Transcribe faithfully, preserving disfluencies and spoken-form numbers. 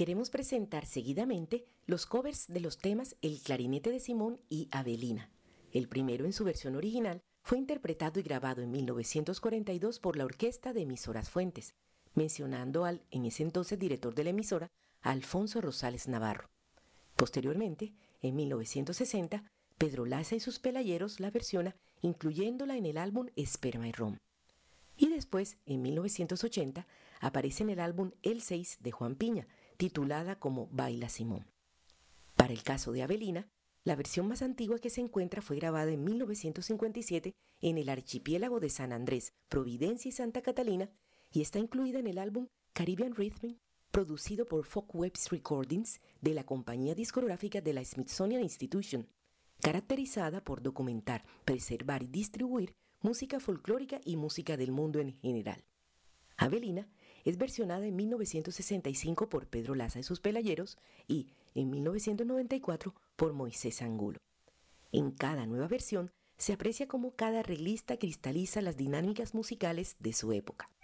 Queremos presentar seguidamente los covers de los temas El clarinete de Simón y Avelina. El primero en su versión original fue interpretado y grabado en mil novecientos cuarenta y dos por la orquesta de Emisoras Fuentes, mencionando al en ese entonces director de la emisora, Alfonso Rosales Navarro. Posteriormente, en mil novecientos sesenta, Pedro Laza y sus Pelayeros la versiona, incluyéndola en el álbum Esperma y Rom. Y después, en mil novecientos ochenta, aparece en el álbum El seis de Juan Piña, titulada como Baila Simón. Para el caso de Avelina, la versión más antigua que se encuentra fue grabada en mil novecientos cincuenta y siete en el archipiélago de San Andrés, Providencia y Santa Catalina, y está incluida en el álbum Caribbean Rhythm, producido por Folkwaves Recordings de la compañía discográfica de la Smithsonian Institution, caracterizada por documentar, preservar y distribuir música folclórica y música del mundo en general. Avelina es versionada en mil novecientos sesenta y cinco por Pedro Laza y sus Pelayeros y en mil novecientos noventa y cuatro por Moisés Angulo. En cada nueva versión se aprecia cómo cada arreglista cristaliza las dinámicas musicales de su época.